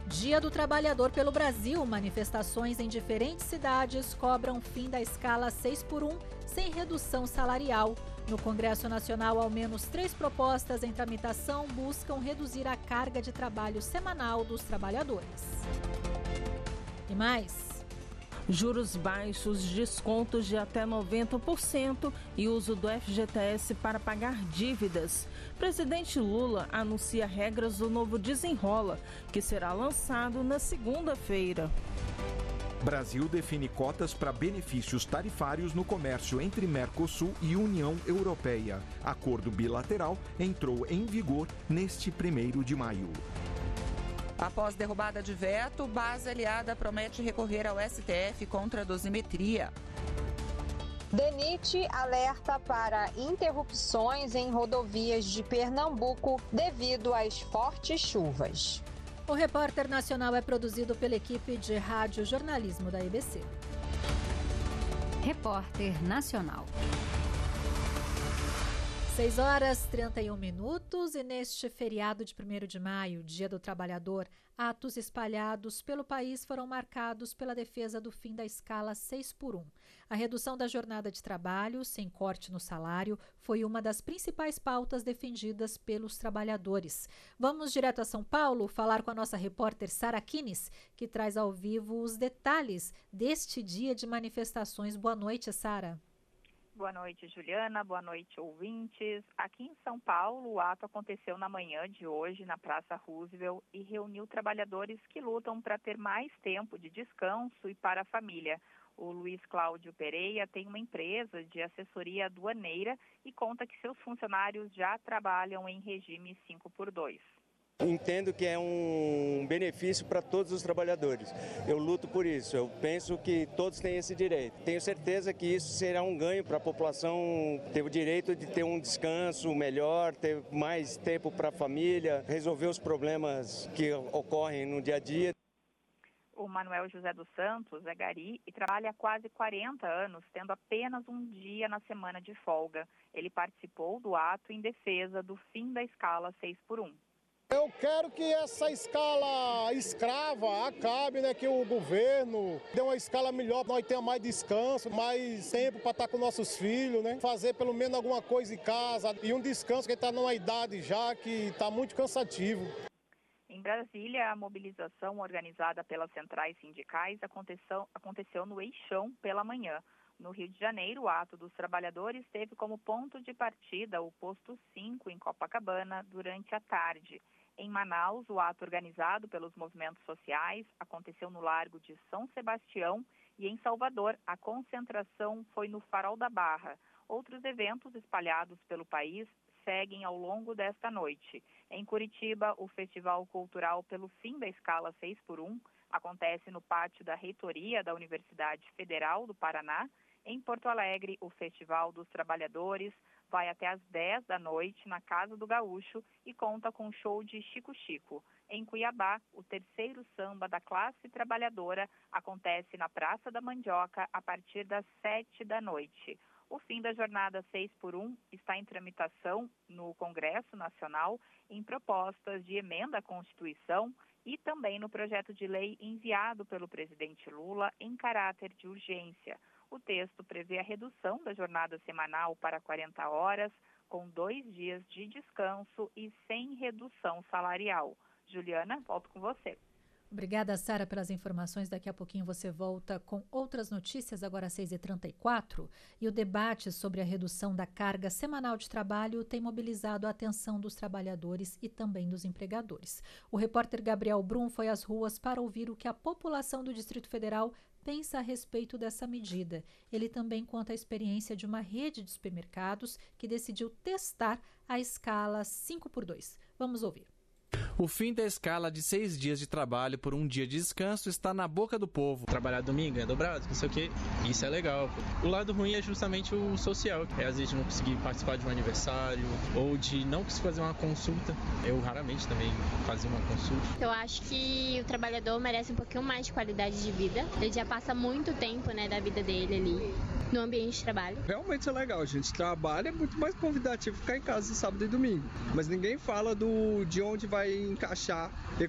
Dia do Trabalhador pelo Brasil. Manifestações em diferentes cidades cobram fim da escala 6x1 sem redução salarial. No Congresso Nacional, ao menos 3 propostas em tramitação buscam reduzir a carga de trabalho semanal dos trabalhadores. E mais. Juros baixos, descontos de até 90% e uso do FGTS para pagar dívidas. Presidente Lula anuncia regras do novo Desenrola, que será lançado na segunda-feira. Brasil define cotas para benefícios tarifários no comércio entre Mercosul e União Europeia. Acordo bilateral entrou em vigor neste 1º de maio. Após derrubada de veto, base aliada promete recorrer ao STF contra a dosimetria. DENIT alerta para interrupções em rodovias de Pernambuco devido às fortes chuvas. O Repórter Nacional é produzido pela equipe de rádio jornalismo da IBC. Repórter Nacional. 6h31 e neste feriado de 1º de maio, Dia do Trabalhador, atos espalhados pelo país foram marcados pela defesa do fim da escala 6x1. A redução da jornada de trabalho, sem corte no salário, foi uma das principais pautas defendidas pelos trabalhadores. Vamos direto a São Paulo falar com a nossa repórter Sara Kines, que traz ao vivo os detalhes deste dia de manifestações. Boa noite, Sara. Boa noite, Juliana. Boa noite, ouvintes. Aqui em São Paulo, o ato aconteceu na manhã de hoje, na Praça Roosevelt, e reuniu trabalhadores que lutam para ter mais tempo de descanso e para a família. O Luiz Cláudio Pereira tem uma empresa de assessoria aduaneira e conta que seus funcionários já trabalham em regime 5x2. Entendo que é um benefício para todos os trabalhadores. Eu luto por isso, eu penso que todos têm esse direito. Tenho certeza que isso será um ganho para a população ter o direito de ter um descanso melhor, ter mais tempo para a família, resolver os problemas que ocorrem no dia a dia. O Manuel José dos Santos é gari e trabalha há quase 40 anos, tendo apenas um dia na semana de folga. Ele participou do ato em defesa do fim da escala 6x1. Eu quero que essa escala escrava acabe, que o governo dê uma escala melhor, para nós tenhamos mais descanso, mais tempo para estar com nossos filhos, fazer pelo menos alguma coisa em casa e um descanso que está numa idade já que está muito cansativo. Em Brasília, a mobilização organizada pelas centrais sindicais aconteceu no Eixão pela manhã. No Rio de Janeiro, o ato dos trabalhadores teve como ponto de partida o posto 5 em Copacabana durante a tarde. Em Manaus, o ato organizado pelos movimentos sociais aconteceu no Largo de São Sebastião e em Salvador, a concentração foi no Farol da Barra. Outros eventos espalhados pelo país seguem ao longo desta noite. Em Curitiba, o Festival Cultural pelo Fim da Escala 6x1 acontece no pátio da Reitoria da Universidade Federal do Paraná. Em Porto Alegre, o Festival dos Trabalhadores vai até às 10 da noite na Casa do Gaúcho e conta com um show de Chico Chico. Em Cuiabá, o terceiro samba da classe trabalhadora acontece na Praça da Mandioca a partir das 7 da noite. O fim da jornada 6x1 está em tramitação no Congresso Nacional em propostas de emenda à Constituição e também no projeto de lei enviado pelo presidente Lula em caráter de urgência. O texto prevê a redução da jornada semanal para 40 horas, com 2 dias de descanso e sem redução salarial. Juliana, volto com você. Obrigada, Sara, pelas informações. Daqui a pouquinho você volta com outras notícias, agora às 6h34. E o debate sobre a redução da carga semanal de trabalho tem mobilizado a atenção dos trabalhadores e também dos empregadores. O repórter Gabriel Brum foi às ruas para ouvir o que a população do Distrito Federal pensa a respeito dessa medida. Ele também conta a experiência de uma rede de supermercados que decidiu testar a escala 5x2. Vamos ouvir. O fim da escala de 6 dias de trabalho por um dia de descanso está na boca do povo. Trabalhar domingo é dobrado, não sei o que, isso é legal. O lado ruim é justamente o social, que é às vezes não conseguir participar de um aniversário ou de não conseguir fazer uma consulta. Eu raramente também fazia uma consulta. Eu acho que o trabalhador merece um pouquinho mais de qualidade de vida. Ele já passa muito tempo, da vida dele ali no ambiente de trabalho. Realmente é legal, a gente trabalha, é muito mais convidativo ficar em casa sábado e domingo. Mas ninguém fala de onde vai encaixar